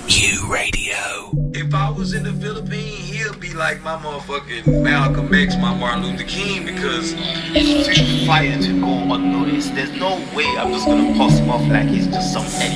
U Radio. If I was in the Philippines, he'll be like my motherfucking Malcolm X, my Martin Luther King, because it's too fire to go unnoticed. There's no way I'm just gonna pass him off like he's just some any